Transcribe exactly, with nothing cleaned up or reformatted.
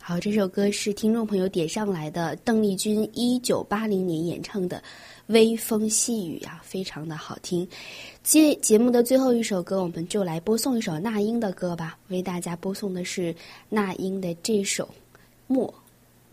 好，这首歌是听众朋友点上来的，邓丽君一九八零年演唱的《微风细雨》啊，非常的好听。节节目的最后一首歌，我们就来播送一首那英的歌吧。为大家播送的是那英的这首《默》。